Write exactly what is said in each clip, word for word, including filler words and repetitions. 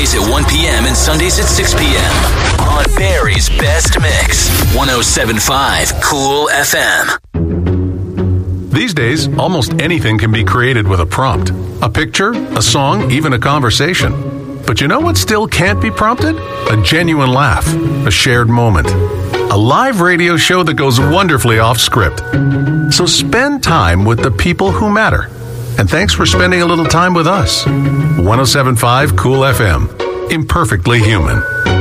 Weekdays at one p.m. and Sundays at six p.m. on Barrie's Best Mix. one oh seven point five Cool F M. These days, almost anything can be created with a prompt. A picture, a song, even a conversation. But you know what still can't be prompted? A genuine laugh, a shared moment. A live radio show that goes wonderfully off script. So spend time with the people who matter. And thanks for spending a little time with us. one oh seven point five Cool F M. Imperfectly human.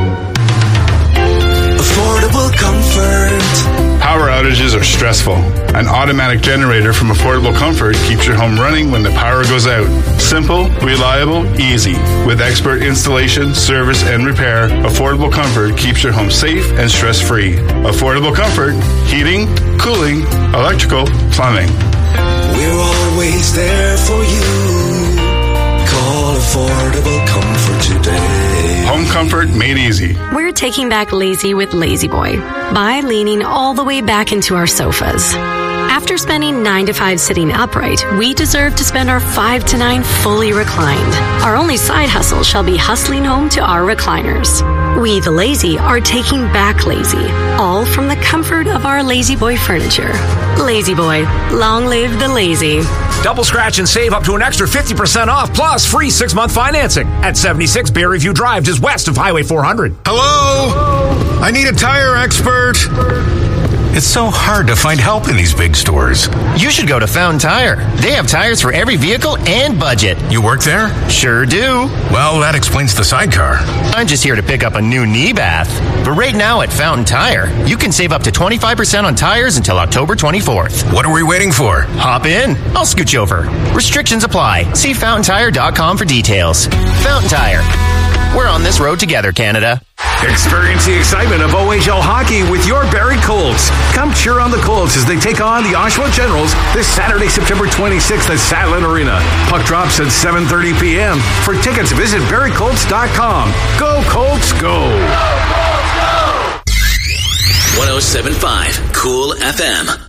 Affordable comfort. Power outages are stressful. An automatic generator from Affordable Comfort keeps your home running when the power goes out. Simple, reliable, easy. With expert installation, service, and repair, Affordable Comfort keeps your home safe and stress-free. Affordable Comfort, heating, cooling, electrical, plumbing. We're always there for you. Call Affordable Comfort today. Home comfort made easy. We're taking back lazy with Lazy Boy by leaning all the way back into our sofas. After spending nine to five sitting upright, we deserve to spend our five to nine fully reclined. Our only side hustle shall be hustling home to our recliners. We, the lazy, are taking back lazy, all from the comfort of our Lazy Boy furniture. Lazy Boy, long live the lazy. Double scratch and save up to an extra fifty percent off, plus free six-month financing at seventy-six Barrie View Drive, just west of Highway four hundred. Hello? I need a tire expert. It's so hard to find help in these big stores. You should go to Fountain Tire. They have tires for every vehicle and budget. You work there? Sure do. Well, that explains the sidecar. I'm just here to pick up a new knee bath. But right now at Fountain Tire, you can save up to twenty-five percent on tires until October twenty-fourth. What are we waiting for? Hop in. I'll scoot you over. Restrictions apply. See fountain tire dot com for details. Fountain Tire. We're on this road together, Canada. Experience the excitement of O H L hockey with your Barrie Colts. Come cheer on the Colts as they take on the Oshawa Generals this Saturday, September twenty-sixth at Satellite Arena. Puck drops at seven thirty p.m. For tickets, visit barrie colts dot com. Go Colts, go! one oh seven point five Cool F M.